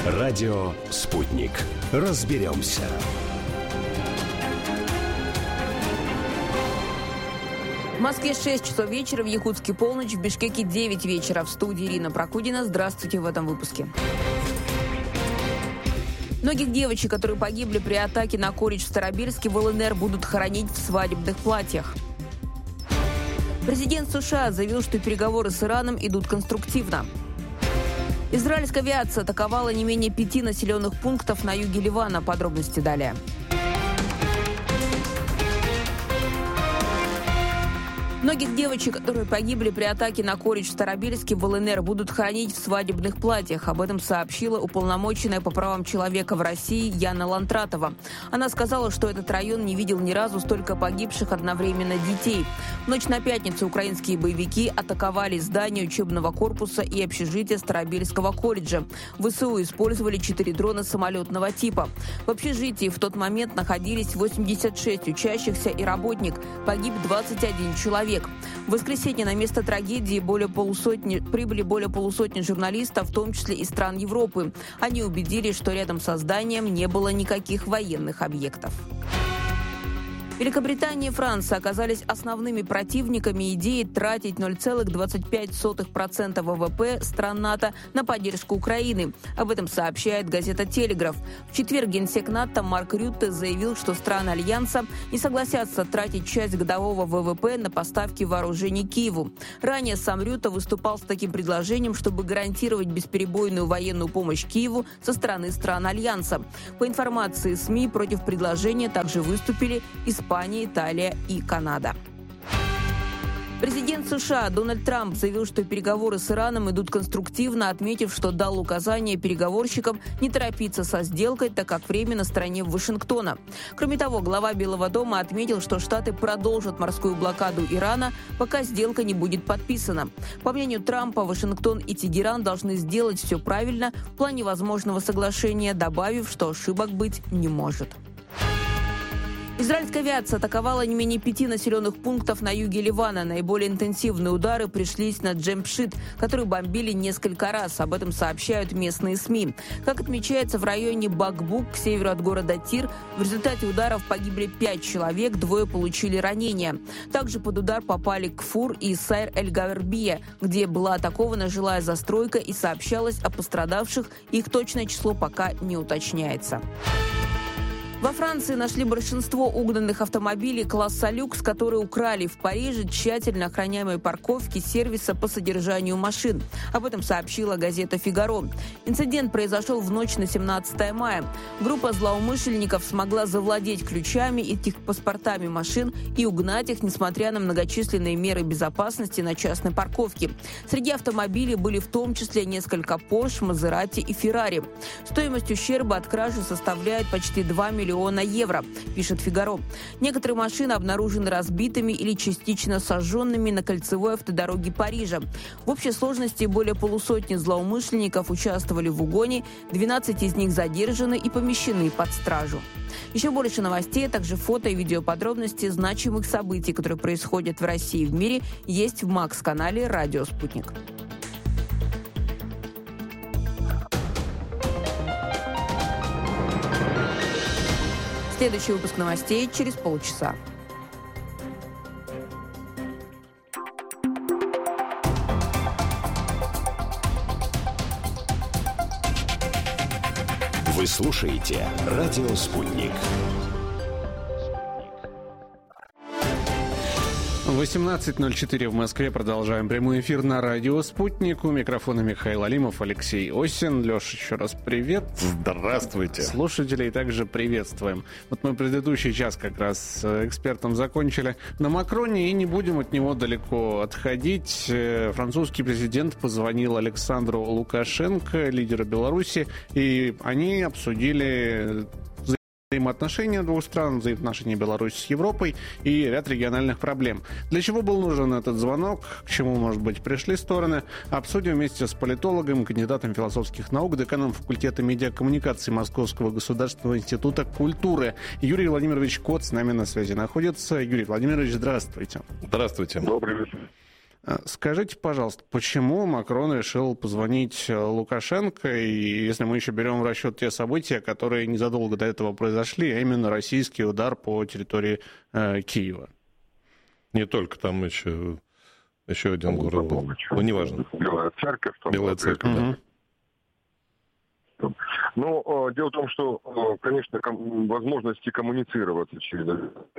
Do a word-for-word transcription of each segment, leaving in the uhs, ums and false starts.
Радио «Спутник». Разберемся. В Москве шесть часов вечера, в Якутске полночь, в Бишкеке девять вечера. В студии Ирина Прокудина. Здравствуйте в этом выпуске. Многих девочек, которые погибли при атаке на колледж в Старобельске, в ЛНР будут хоронить в свадебных платьях. Президент США заявил, что переговоры с Ираном идут конструктивно. Израильская авиация атаковала не менее пяти населенных пунктов на юге Ливана. Подробности далее. Многих девочек, которые погибли при атаке на колледж в Старобельске, в ЛНР будут хоронить в свадебных платьях. Об этом сообщила уполномоченная по правам человека в России Яна Лантратова. Она сказала, что этот район не видел ни разу столько погибших одновременно детей. В ночь на пятницу украинские боевики атаковали здание учебного корпуса и общежития Старобельского колледжа. ВСУ использовали четыре дрона самолетного типа. В общежитии в тот момент находились восемьдесят шесть учащихся и работник. Погиб двадцать один человек. В воскресенье на место трагедии более полусотни, прибыли более полусотни журналистов, в том числе из стран Европы. Они убедились, что рядом со зданием не было никаких военных объектов. Великобритания и Франция оказались основными противниками идеи тратить ноль целых двадцать пять сотых процента ВВП стран НАТО на поддержку Украины. Об этом сообщает газета «Телеграф». В четверг генсек НАТО Марк Рютте заявил, что страны Альянса не согласятся тратить часть годового ВВП на поставки вооружений Киеву. Ранее сам Рютте выступал с таким предложением, чтобы гарантировать бесперебойную военную помощь Киеву со стороны стран Альянса. По информации СМИ, против предложения также выступили Испания, Испания, Италия и Канада. Президент США Дональд Трамп заявил, что переговоры с Ираном идут конструктивно, отметив, что дал указание переговорщикам не торопиться со сделкой, так как время на стороне Вашингтона. Кроме того, глава Белого дома отметил, что Штаты продолжат морскую блокаду Ирана, пока сделка не будет подписана. По мнению Трампа, Вашингтон и Тегеран должны сделать все правильно в плане возможного соглашения, добавив, что ошибок быть не может. Израильская авиация атаковала не менее пяти населенных пунктов на юге Ливана. Наиболее интенсивные удары пришлись на Джемшид, который бомбили несколько раз. Об этом сообщают местные СМИ. Как отмечается, в районе Бакбук, к северу от города Тир, в результате ударов погибли пять человек, двое получили ранения. Также под удар попали Кфур и Сайр-эль-Гавербия, где была атакована жилая застройка и сообщалось о пострадавших. Их точное число пока не уточняется. Во Франции нашли большинство угнанных автомобилей класса люкс, которые украли в Париже тщательно охраняемой парковки сервиса по содержанию машин. Об этом сообщила газета «Фигаро». Инцидент произошел в ночь на семнадцатое мая. Группа злоумышленников смогла завладеть ключами и техпаспортами машин и угнать их, несмотря на многочисленные меры безопасности на частной парковке. Среди автомобилей были в том числе несколько Porsche, Maserati и Ferrari. Стоимость ущерба от кражи составляет почти два миллиона евро, пишет «Фигаро». Некоторые машины обнаружены разбитыми или частично сожженными на кольцевой автодороге Парижа. В общей сложности более полусотни злоумышленников участвовали в угоне, двенадцать из них задержаны и помещены под стражу. Еще больше новостей, а также фото и видеоподробности значимых событий, которые происходят в России и в мире, есть в Макс-канале «Радио Спутник». Следующий выпуск новостей через полчаса. Вы слушаете «Радио Спутник». восемнадцать ноль четыре в Москве. Продолжаем прямой эфир на радио «Спутник». У микрофона Михаил Алимов, Алексей Осин. Леша, еще раз привет. Здравствуйте. Слушателей также приветствуем. Вот мы предыдущий час как раз с экспертом закончили на Макроне, и не будем от него далеко отходить. Французский президент позвонил Александру Лукашенко, лидеру Беларуси, и они обсудили взаимоотношения двух стран, взаимоотношения Беларуси с Европой и ряд региональных проблем. Для чего был нужен этот звонок, к чему, может быть, пришли стороны, обсудим вместе с политологом, кандидатом философских наук, деканом факультета медиакоммуникации Московского государственного института культуры. Юрий Владимирович Кот с нами на связи находится. Юрий Владимирович, здравствуйте. Здравствуйте. Добрый вечер. Скажите, пожалуйста, почему Макрон решил позвонить Лукашенко, и если мы еще берем в расчет те события, которые незадолго до этого произошли, а именно российский удар по территории э, Киева? Не только, там еще, еще один ну, город был. Ну, неважно. Белая церковь. Там Белая церковь, да. Ну, дело в том, что, конечно, возможности коммуницировать через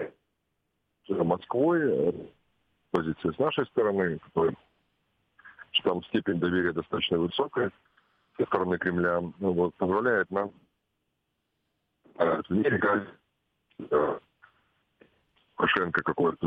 Москвой, позиция с нашей стороны, что там степень доверия достаточно высокая со стороны Кремля, ну, вот, позволяет нам не регалить Лукашенко какой-то.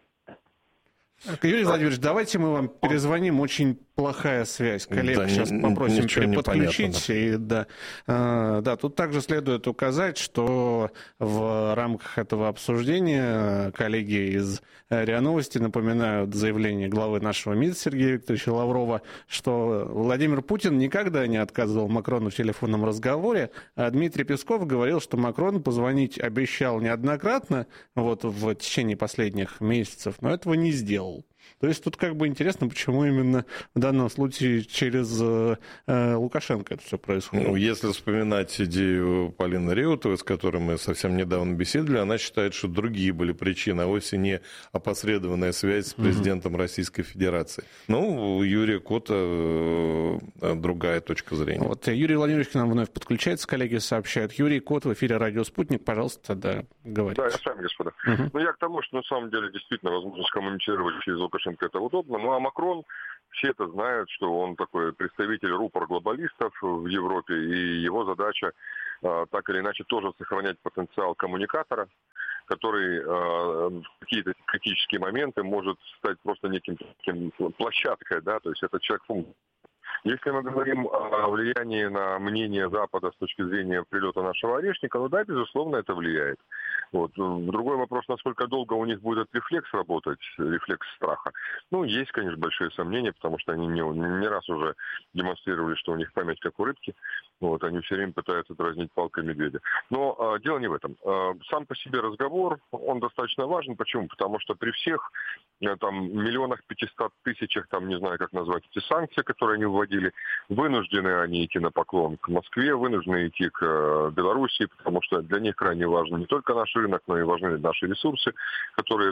Юрий Владимирович, давайте мы вам перезвоним. Очень плохая связь. Коллег да, сейчас попросим переподключить. И, да. А, да, тут также следует указать, что в рамках этого обсуждения коллеги из РИА Новости напоминают заявление главы нашего МИД Сергея Викторовича Лаврова, что Владимир Путин никогда не отказывал Макрону в телефонном разговоре, а Дмитрий Песков говорил, что Макрон позвонить обещал неоднократно вот, в течение последних месяцев, но этого не сделал. То есть тут как бы интересно, почему именно в данном случае через э, Лукашенко это все происходит. Ну, если вспоминать идею Полины Реутовой, с которой мы совсем недавно беседовали, она считает, что другие были причины, а вовсе не опосредованная связь с президентом mm-hmm. Российской Федерации. Ну, у Юрия Кота э, другая точка зрения. Вот Юрий Владимирович к нам вновь подключается, коллеги сообщают. Юрий Кот в эфире «Радио Спутник», пожалуйста, да, говорите. Да, я с вами, господа. Mm-hmm. Ну, я к тому, что на самом деле действительно возможность коммуницировать через Лукашенко это удобно. Ну, а Макрон, все это знают, что он такой представитель рупор глобалистов в Европе, и его задача э, так или иначе тоже сохранять потенциал коммуникатора, который э, в какие-то критические моменты может стать просто неким таким площадкой, да, то есть это человек-функция. Если мы говорим о влиянии на мнение Запада с точки зрения прилета нашего орешника, ну да, безусловно, это влияет. Вот. Другой вопрос, насколько долго у них будет этот рефлекс работать, рефлекс страха. Ну, есть, конечно, большие сомнения, потому что они не, не раз уже демонстрировали, что у них память как у рыбки. Вот, они все время пытаются дразнить палкой медведя. Но а, дело не в этом. А, сам по себе разговор, он достаточно важен. Почему? Потому что при всех там, миллионах пятистах тысячах, там, не знаю, как назвать эти санкции, которые они вводили, вынуждены они идти на поклон к Москве, вынуждены идти к э, Белоруссии, потому что для них крайне важно не только наш рынок, но и важны наши ресурсы, которые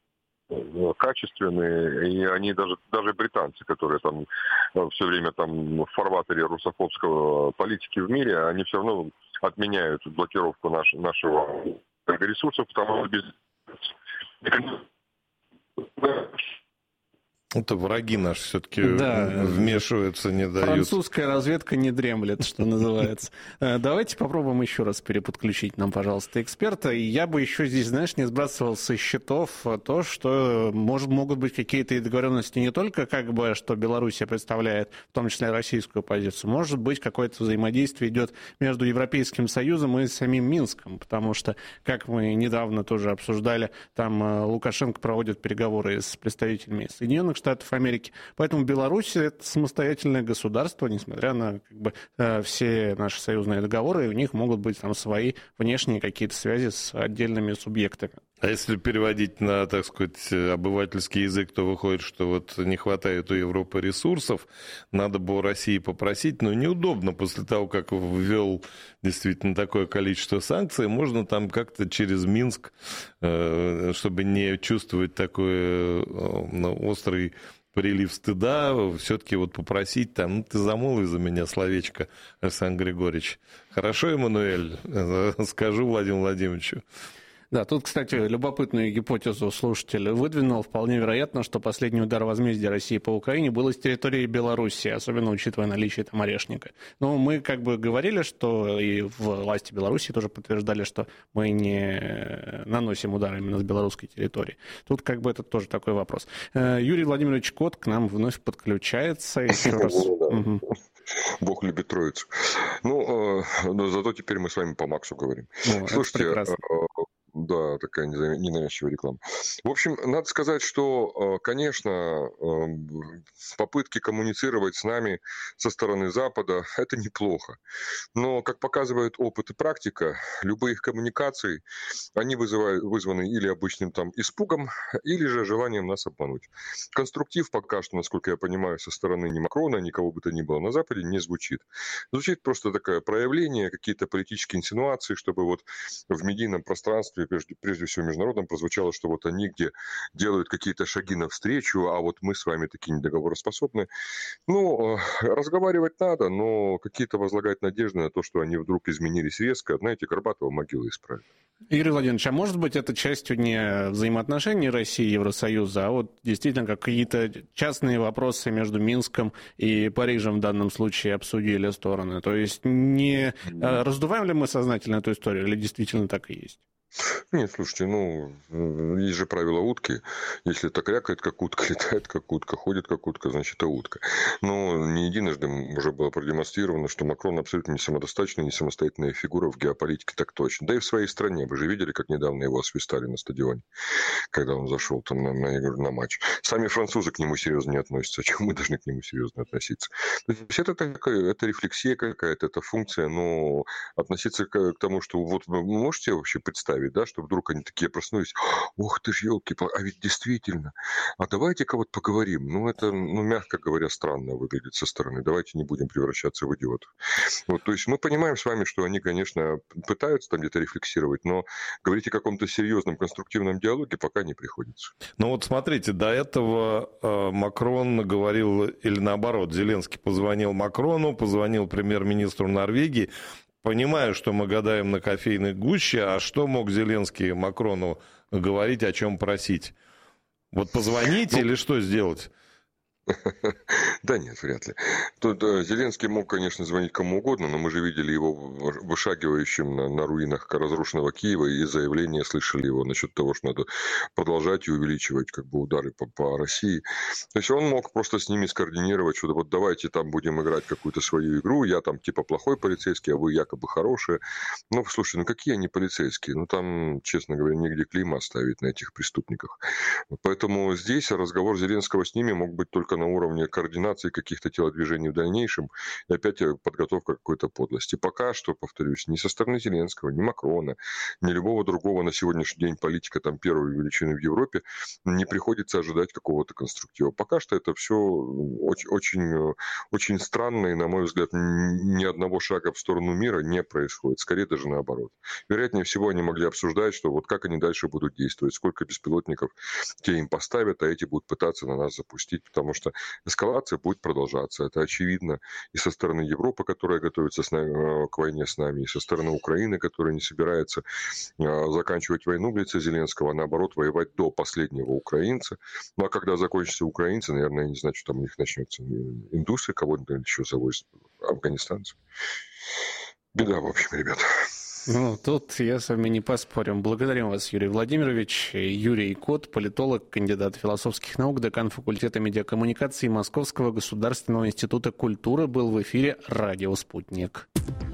ну, качественные, и они даже, даже британцы, которые там все время там в фарватере русофобского политики в мире, они все равно отменяют блокировку наш, нашего ресурсов, потому что без... Это враги наши все-таки да, вмешиваются, не дают. Французская разведка не дремлет, что называется. Давайте попробуем еще раз переподключить нам, пожалуйста, эксперта. И я бы еще здесь, знаешь, не сбрасывал со счетов то, что может, могут быть какие-то договоренности не только, как бы, что Белоруссия представляет, в том числе российскую позицию. Может быть, какое-то взаимодействие идет между Европейским Союзом и самим Минском, потому что, как мы недавно тоже обсуждали, там Лукашенко проводит переговоры с представителями Соединенных Штатов Америки. Поэтому Беларусь — это самостоятельное государство, несмотря на как бы, все наши союзные договоры, и у них могут быть там свои внешние какие-то связи с отдельными субъектами. А если переводить на, так сказать, обывательский язык, то выходит, что вот не хватает у Европы ресурсов, надо бы у России попросить, но неудобно после того, как ввел действительно такое количество санкций, можно там как-то через Минск, чтобы не чувствовать такой острый прилив стыда, все-таки вот попросить там, ну, ты замолви за меня словечко, Александр Григорьевич. Хорошо, Эммануэль? Скажу Владимиру Владимировичу. Да, тут, кстати, любопытную гипотезу слушатель выдвинул. Вполне вероятно, что последний удар возмездия России по Украине был из территории Белоруссии, особенно учитывая наличие там орешника. Но мы как бы говорили, что и власти Белоруссии тоже подтверждали, что мы не наносим удар именно с белорусской территории. Тут как бы это тоже такой вопрос. Юрий Владимирович Кот к нам вновь подключается. Еще раз. Бог любит троицу. Ну, но зато теперь мы с вами по Максу говорим. Слушайте, Да, такая ненавязчивая реклама. В общем, надо сказать, что, конечно, попытки коммуницировать с нами со стороны Запада – это неплохо. Но, как показывает опыт и практика, любые их коммуникации, они вызывают, вызваны или обычным там испугом, или же желанием нас обмануть. Конструктив пока что, насколько я понимаю, со стороны ни Макрона, никого бы то ни было на Западе не звучит. Звучит просто такое проявление, какие-то политические инсинуации, чтобы вот в медийном пространстве, прежде, прежде всего международном, прозвучало, что вот они где делают какие-то шаги навстречу, а вот мы с вами такие недоговороспособные. Ну, разговаривать надо, но какие-то возлагать надежды на то, что они вдруг изменились резко, знаете, Горбатова могила исправит. Игорь Владимирович, а может быть это частью не взаимоотношений России и Евросоюза, а вот действительно какие-то частные вопросы между Минском и Парижем в данном случае обсудили стороны? То есть не раздуваем ли мы сознательно эту историю, или действительно так и есть? Нет, слушайте, ну, есть же правило утки. Если так крякает, как утка, летает, как утка, ходит, как утка, значит, это утка. Но не единожды уже было продемонстрировано, что Макрон абсолютно не самодостаточная, не самостоятельная фигура в геополитике, так точно. Да и в своей стране. Вы же видели, как недавно его освистали на стадионе, когда он зашел там на, на, на матч. Сами французы к нему серьезно не относятся. А чему мы должны к нему серьезно относиться? То есть это такая, это рефлексия какая-то, это функция, но относиться к, к тому, что вот вы можете вообще представить, да, что вдруг они такие проснулись, ох ты ж, елки, а ведь действительно, а давайте-ка вот поговорим. Ну, это, ну, мягко говоря, странно выглядит со стороны. Давайте не будем превращаться в идиотов. Вот, то есть мы понимаем с вами, что они, конечно, пытаются там где-то рефлексировать, но говорить о каком-то серьезном, конструктивном диалоге пока не приходится. Ну вот смотрите, до этого э, Макрон говорил, или наоборот, Зеленский позвонил Макрону, позвонил премьер-министру Норвегии. Понимаю, что мы гадаем на кофейной гуще, а что мог Зеленский Макрону говорить, о чем просить? Вот позвонить ну, или что сделать? Да нет, вряд ли. Тут Зеленский мог, конечно, звонить кому угодно, но мы же видели его вышагивающим на, на руинах разрушенного Киева, и заявления слышали его насчет того, что надо продолжать и увеличивать как бы удары по, по России. То есть он мог просто с ними скоординировать, что вот давайте там будем играть какую-то свою игру, я там типа плохой полицейский, а вы якобы хорошие. Ну, слушайте, ну какие они полицейские? Ну там, честно говоря, негде клейма ставить на этих преступниках. Поэтому здесь разговор Зеленского с ними мог быть только на уровне координации каких-то телодвижений в дальнейшем, и опять подготовка какой-то подлости. Пока что, повторюсь, ни со стороны Зеленского, ни Макрона, ни любого другого на сегодняшний день политика там первой величины в Европе не приходится ожидать какого-то конструктива. Пока что это все очень, очень, очень странно, и, на мой взгляд, ни одного шага в сторону мира не происходит. Скорее даже наоборот. Вероятнее всего, они могли обсуждать, что вот как они дальше будут действовать, сколько беспилотников те им поставят, а эти будут пытаться на нас запустить, потому что эскалация будет продолжаться. Это очевидно и со стороны Европы, которая готовится с нами, к войне с нами, и со стороны Украины, которая не собирается заканчивать войну в лице Зеленского, а наоборот воевать до последнего украинца. Ну а когда закончатся украинцы, наверное, я не знаю, что там у них начнется. Индусы кого-то еще завозят, афганистанцев. Беда, в общем, ребята. Ну, тут я с вами не поспорю. Благодарим вас, Юрий Владимирович. Юрий Кот, политолог, кандидат философских наук, декан факультета медиакоммуникации Московского государственного института культуры, был в эфире «Радио Спутник».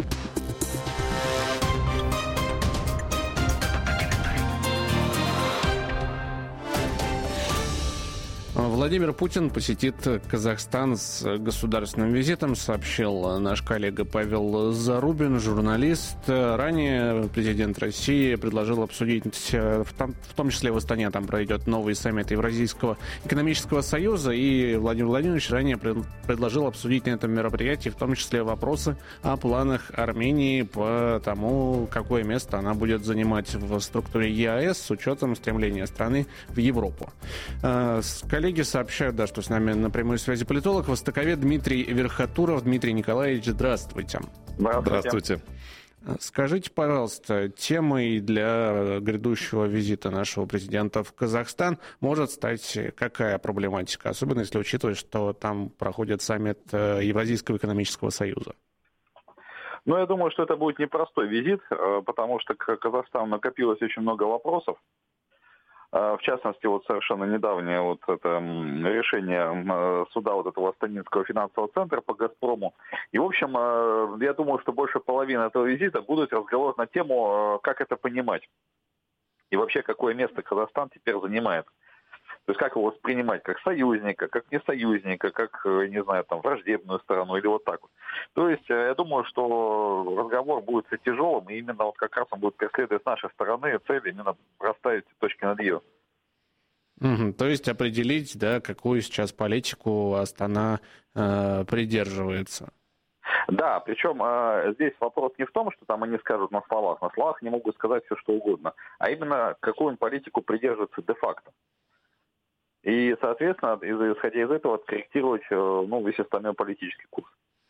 Владимир Путин посетит Казахстан с государственным визитом, сообщил наш коллега Павел Зарубин, журналист. Ранее президент России предложил обсудить, в том, в том числе в Астане, там пройдет новый саммит Евразийского экономического союза, и Владимир Владимирович ранее предложил обсудить на этом мероприятии в том числе вопросы о планах Армении по тому, какое место она будет занимать в структуре ЕАЭС с учетом стремления страны в Европу. Коллеги сообщают, да, что с нами на прямой связи политолог, востоковед Дмитрий Верхотуров. Дмитрий Николаевич, здравствуйте. Здравствуйте. Скажите, пожалуйста, темой для грядущего визита нашего президента в Казахстан может стать какая проблематика, особенно если учитывать, что там проходит саммит Евразийского экономического союза? Ну, я думаю, что это будет непростой визит, потому что к Казахстану накопилось очень много вопросов. В частности, вот совершенно недавнее вот это решение суда вот этого Астанинского финансового центра по «Газпрому». И, в общем, я думаю, что больше половины этого визита будут разговоры на тему, как это понимать. И вообще, какое место Казахстан теперь занимает. То есть как его воспринимать, как союзника, как не союзника, как, не знаю, там, враждебную сторону или вот так вот. То есть я думаю, что разговор будет тяжелым, и именно вот как раз он будет преследовать с нашей стороны цели, именно расставить точки над «и». Угу. То есть определить, да, какую сейчас политику Астана э, придерживается. Да, причем э, здесь вопрос не в том, что там они скажут на словах. На словах они могут сказать все, что угодно. А именно, какую он политику придерживается де-факто. И, соответственно, исходя из этого, откорректировать ну, весь остальной политический курс.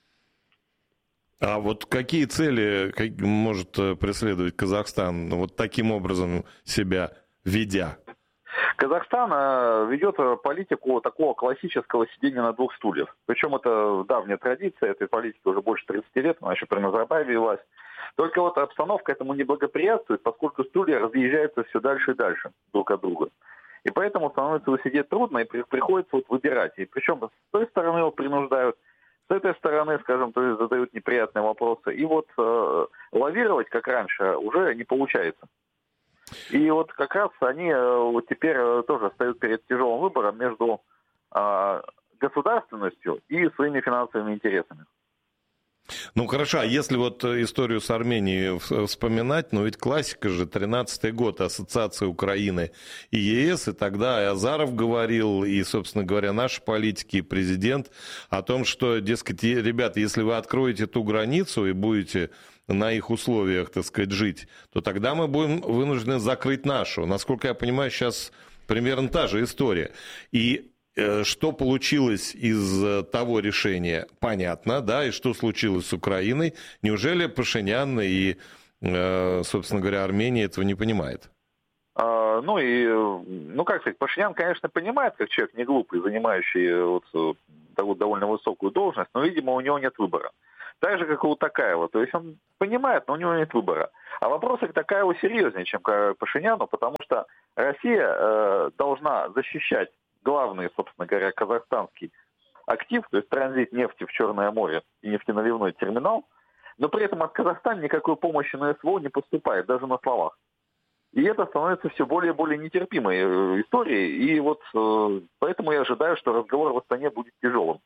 А вот какие цели может преследовать Казахстан, вот таким образом себя ведя? Казахстан ведет политику такого классического сидения на двух стульях. Причем это давняя традиция, этой политики уже больше тридцати лет, она еще при Назарбаеве велась. Только вот обстановка этому не благоприятствует, поскольку стулья разъезжаются все дальше и дальше друг от друга. И поэтому становится сидеть трудно, и приходится вот выбирать. И причем с той стороны его принуждают, с этой стороны, скажем, то есть задают неприятные вопросы. И вот э, лавировать, как раньше, уже не получается. И вот как раз они э, вот теперь э, тоже стоят перед тяжелым выбором между э, государственностью и своими финансовыми интересами. Ну хорошо, а если вот историю с Арменией вспоминать, ну ведь классика же, тринадцатый год, ассоциация Украины и ЕС, и тогда и Азаров говорил, и, собственно говоря, наши политики, и президент о том, что, дескать, ребята, если вы откроете ту границу и будете на их условиях, так сказать, жить, то тогда мы будем вынуждены закрыть нашу. Насколько я понимаю, сейчас примерно та же история. И что получилось из того решения, понятно, да, и что случилось с Украиной. Неужели Пашинян и, собственно говоря, Армения этого не понимает? А, ну и, ну как сказать, Пашинян, конечно, понимает, как человек не глупый, занимающий вот такую довольно высокую должность, но, видимо, у него нет выбора. Так же, как и у Токаева. То есть он понимает, но у него нет выбора. А вопросы к Токаеву серьезнее, чем к Пашиняну, потому что Россия э, должна защищать главный, собственно говоря, казахстанский актив, то есть транзит нефти в Черное море и нефтеналивной терминал, но при этом от Казахстана никакой помощи на СВО не поступает, даже на словах. И это становится все более и более нетерпимой историей, и вот э, поэтому я ожидаю, что разговор в Астане будет тяжелым.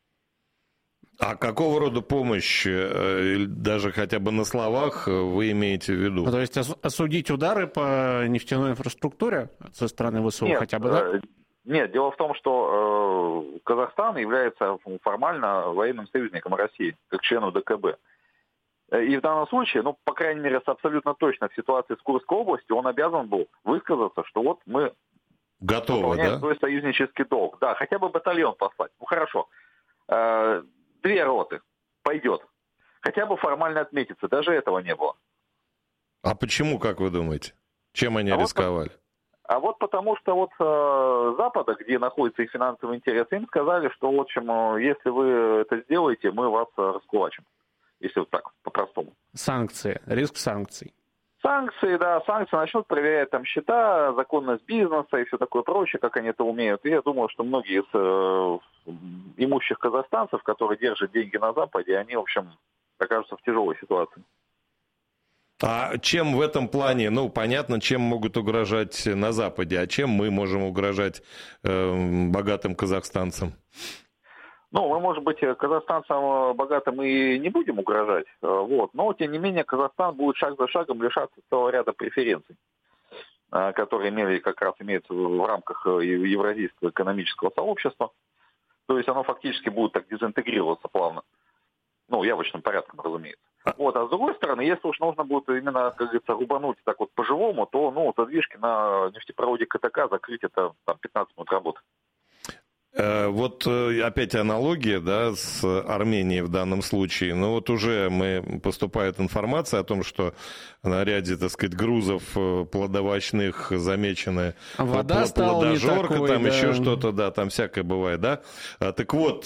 А какого рода помощь, даже хотя бы на словах, вы имеете в виду? То есть осудить удары по нефтяной инфраструктуре со стороны ВСУ Нет, хотя бы, да? Нет, дело в том, что э, Казахстан является формально военным союзником России, как члену ДКБ. И в данном случае, ну, по крайней мере, абсолютно точно в ситуации с Курской областью он обязан был высказаться, что вот мы готовы, выполняем да? свой союзнический долг. Да, хотя бы батальон послать. Ну, хорошо. Э, две роты. Пойдет. Хотя бы формально отметиться. Даже этого не было. А почему, как вы думаете? Чем они а рисковали? Вот, а вот потому что вот э, Запада, где находятся их финансовые интересы, им сказали, что, в общем, если вы это сделаете, мы вас раскулачим. Если вот так, по-простому. Санкции. Риск санкций. Санкции, да, санкции начнут проверять там счета, законность бизнеса и все такое прочее, как они это умеют. И я думаю, что многие из э, имущих казахстанцев, которые держат деньги на Западе, они, в общем, окажутся в тяжелой ситуации. А чем в этом плане, ну, понятно, чем могут угрожать на Западе, а чем мы можем угрожать э, богатым казахстанцам? Ну, мы, может быть, казахстанцам богатым и не будем угрожать, вот, но, тем не менее, Казахстан будет шаг за шагом лишаться целого ряда преференций, которые имели, как раз имеются в рамках Евразийского экономического сообщества. То есть оно фактически будет так дезинтегрироваться плавно. Ну, явочным порядком, разумеется. Вот, а с другой стороны, если уж нужно будет именно, как говорится, рубануть так вот по-живому, то, ну, задвижки на нефтепроводе КТК закрыть это там пятнадцать минут работы. Вот опять аналогия, да, с Арменией в данном случае. Но вот уже мы, поступает информация о том, что на ряде, так сказать, грузов плодовочных замечены вода стала плодожорка, не такой, там да. еще что-то, да, там всякое бывает, да. Так вот,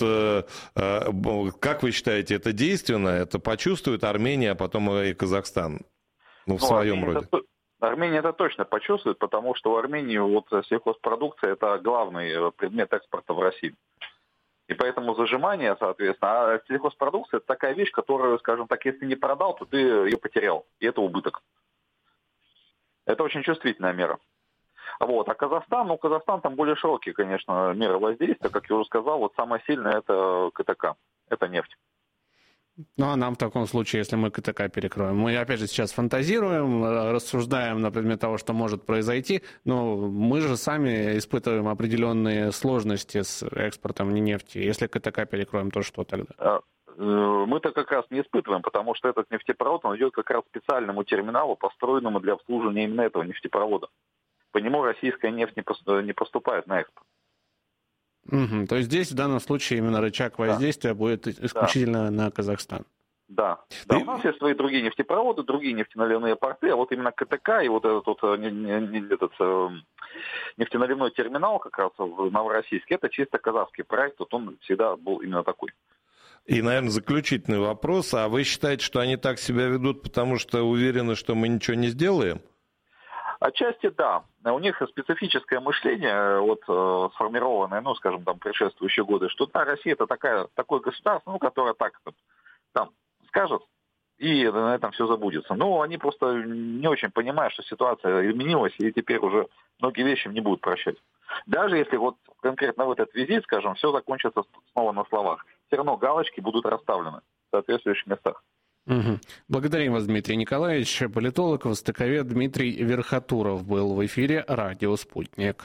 как вы считаете, это действенно? Это почувствует Армения, а потом и Казахстан? Ну, в ну, своем Армения роде. Это... Армения это точно почувствует, потому что в Армении вот сельхозпродукция это главный предмет экспорта в Россию. И поэтому зажимание, соответственно, а сельхозпродукция это такая вещь, которую, скажем так, если не продал, то ты ее потерял. И это убыток. Это очень чувствительная мера. Вот. А Казахстан, ну, Казахстан там более широкие, конечно, меры воздействия. Как я уже сказал, вот самое сильное это КТК, это нефть. Ну, а нам в таком случае, если мы КТК перекроем, мы опять же сейчас фантазируем, рассуждаем на предмет того, что может произойти, но мы же сами испытываем определенные сложности с экспортом нефти. Если КТК перекроем, то что тогда? Мы-то как раз не испытываем, потому что этот нефтепровод, он идет как раз к специальному терминалу, построенному для обслуживания именно этого нефтепровода. По нему российская нефть не поступает на экспорт. Угу. То есть здесь в данном случае именно рычаг воздействия да. будет исключительно да. на Казахстан. Да. да. У нас есть свои другие нефтепроводы, другие нефтеналивные порты, а вот именно КТК и вот этот, вот, не, не, не, этот э, нефтеналивной терминал как раз в Новороссийске, это чисто казахский проект, вот он всегда был именно такой. И, наверное, заключительный вопрос. А вы считаете, что они так себя ведут, потому что уверены, что мы ничего не сделаем? Отчасти да. У них специфическое мышление, вот, э, сформированное, ну, скажем, там, предшествующие годы, что да, Россия это такая, такое государство, ну, которое так там скажет, и на этом все забудется. Но они просто не очень понимают, что ситуация изменилась, и теперь уже многие вещи не будут прощать. Даже если вот конкретно в этот визит, скажем, все закончится снова на словах, все равно галочки будут расставлены в соответствующих местах. Угу. Благодарим вас, Дмитрий Николаевич. Политолог, востоковед Дмитрий Верхотуров был в эфире «Радио Спутник».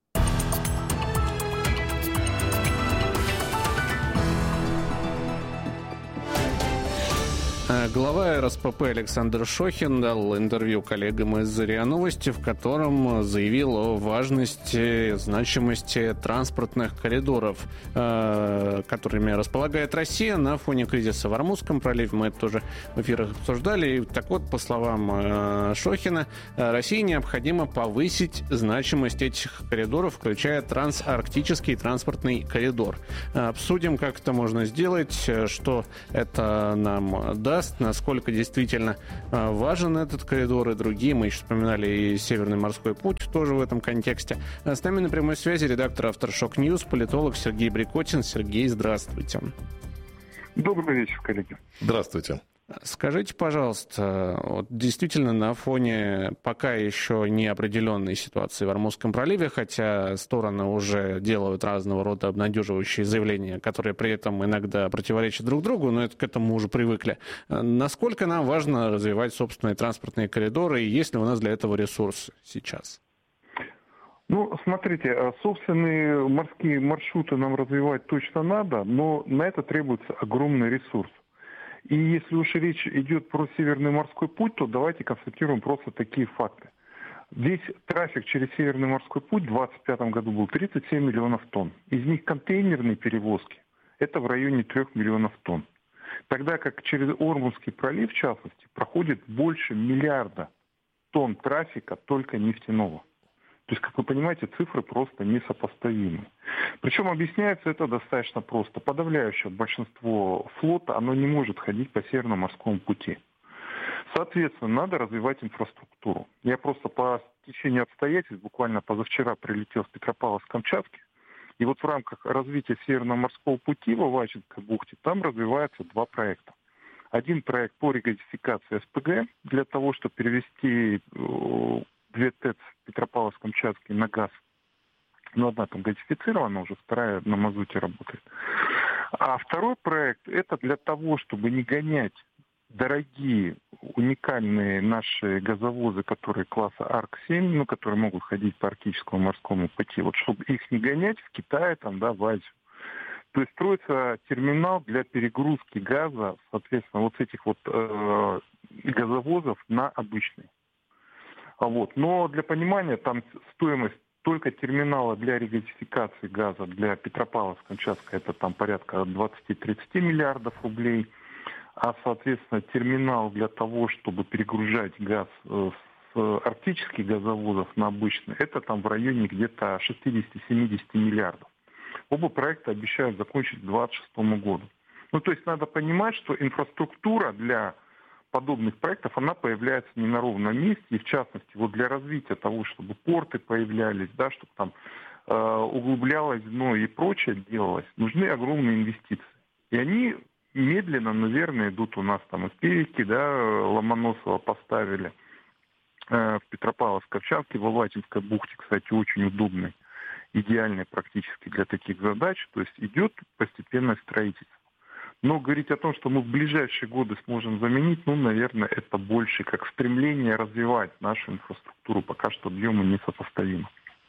Глава эр эс пэ пэ Александр Шохин дал интервью коллегам из РИА Новости, в котором заявил о важности, значимости транспортных коридоров, которыми располагает Россия на фоне кризиса в Ормузском проливе. Мы это тоже в эфирах обсуждали. И так вот, по словам Шохина, России необходимо повысить значимость этих коридоров, включая трансарктический транспортный коридор. Обсудим, как это можно сделать, что это нам даст, насколько действительно важен этот коридор и другие. Мы еще вспоминали и Северный морской путь тоже в этом контексте. С нами на прямой связи редактор «Авторшок Ньюс», политолог Сергей Брикотин. Сергей, здравствуйте. Добрый вечер, коллеги. Здравствуйте. Скажите, пожалуйста, вот действительно на фоне пока еще неопределенной ситуации в Ормузском проливе, хотя стороны уже делают разного рода обнадеживающие заявления, которые при этом иногда противоречат друг другу, но это, к этому уже привыкли. Насколько нам важно развивать собственные транспортные коридоры, и есть ли у нас для этого ресурсы сейчас? Ну, смотрите, собственные морские маршруты нам развивать точно надо, но на это требуется огромный ресурс. И если уж речь идет про Северный морской путь, то давайте констатируем просто такие факты. Весь трафик через Северный морской путь в две тысячи двадцать пятом году был тридцать семь миллионов тонн. Из них контейнерные перевозки – это в районе трех миллионов тонн. Тогда как через Ормузский пролив, в частности, проходит больше миллиарда тонн трафика только нефтяного. То есть, как вы понимаете, цифры просто несопоставимы. Причем объясняется это достаточно просто. Подавляющее большинство флота, оно не может ходить по Северно-морскому пути. Соответственно, надо развивать инфраструктуру. Я просто по течению обстоятельств буквально позавчера прилетел с Петропавловска-Камчатки. И вот в рамках развития Северно-морского пути в Авачинской бухте там развиваются два проекта. Один проект по регазификации эс пэ гэ для того, чтобы перевести две ТЭЦ в Петропавловск-Камчатский на газ. Ну, одна там газифицирована уже, вторая на мазуте работает. А второй проект – это для того, чтобы не гонять дорогие, уникальные наши газовозы, которые класса Арк семь, ну, которые могут ходить по арктическому морскому пути, вот чтобы их не гонять в Китай, там, да, в Азию. То есть строится терминал для перегрузки газа, соответственно, вот с этих вот э, газовозов на обычный. Вот. Но для понимания, там стоимость только терминала для регазификации газа для Петропавловска-Камчатска это там порядка двадцать-тридцать миллиардов рублей. А, соответственно, терминал для того, чтобы перегружать газ с арктических газовозов на обычный, это там в районе где-то шестьдесят-семьдесят миллиардов. Оба проекта обещают закончить к две тысячи двадцать шестому году. Ну, то есть надо понимать, что инфраструктура для подобных проектов, она появляется не на ровном месте, и в частности, вот для развития того, чтобы порты появлялись, да, чтобы там э, углублялось дно и прочее делалось, нужны огромные инвестиции. И они медленно, наверное, идут у нас там из Перики, да, Ломоносова поставили. в Петропавловск-Камчатке, в Алатинской бухте, кстати, очень удобный, идеальный практически для таких задач. То есть идет постепенное строительство. Но говорить о том, что мы в ближайшие годы сможем заменить, ну, наверное, это больше как стремление развивать нашу инфраструктуру. Пока что объемы несопоставимы.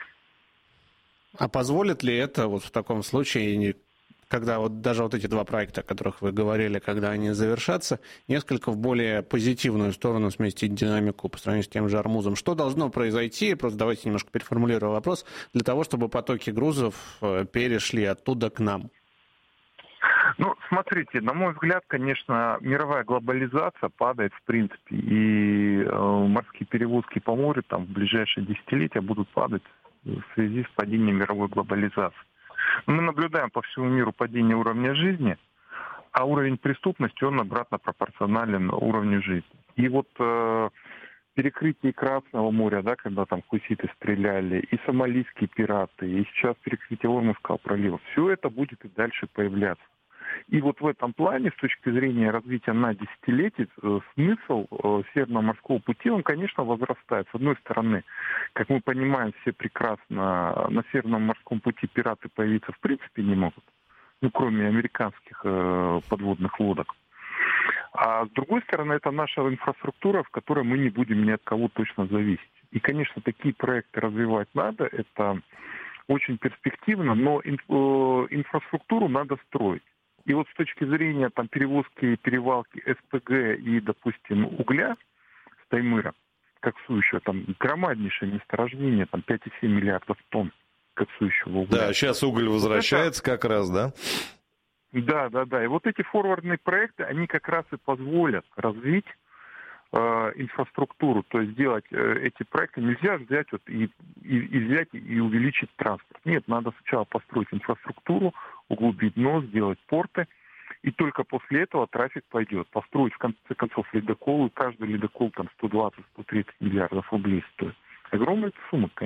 А позволит ли это вот в таком случае, когда вот даже вот эти два проекта, о которых вы говорили, когда они завершатся, несколько в более позитивную сторону сместить динамику по сравнению с тем же Ормузом? Что должно произойти, просто давайте немножко переформулирую вопрос, для того, чтобы потоки грузов перешли оттуда к нам? Ну, смотрите, на мой взгляд, конечно, мировая глобализация падает в принципе, и э, морские перевозки по морю там в ближайшие десятилетия будут падать в связи с падением мировой глобализации. Мы наблюдаем по всему миру падение уровня жизни, а уровень преступности, он обратно пропорционален уровню жизни. И вот э, перекрытие Красного моря, да, когда там хуситы стреляли, и сомалийские пираты, и сейчас перекрытие Ормузского пролива, все это будет и дальше появляться. И вот в этом плане, с точки зрения развития на десятилетие, смысл Северного морского пути, он, конечно, возрастает. С одной стороны, как мы понимаем все прекрасно, на Северном морском пути пираты появиться в принципе не могут, ну, кроме американских э, подводных лодок. А с другой стороны, это наша инфраструктура, в которой мы не будем ни от кого точно зависеть. И, конечно, такие проекты развивать надо, это очень перспективно, но инф- инфраструктуру надо строить. И вот с точки зрения там, перевозки, перевалки СПГ и, допустим, угля с Таймыра, коксующего, там громаднейшее месторождение, там пять и семь миллиардов тонн коксующего угля. Да, сейчас уголь возвращается вот это... как раз, да? Да, да, да. И вот эти форвардные проекты, они как раз и позволят развить э, инфраструктуру, то есть сделать э, эти проекты. Нельзя взять вот и, и, и взять и увеличить транспорт. Нет, надо сначала построить инфраструктуру, углубить дно, сделать порты, и только после этого трафик пойдет. Построить, в конце концов, ледоколы, каждый ледокол там сто двадцать - сто тридцать миллиардов рублей стоит. Огромная сумма, конечно.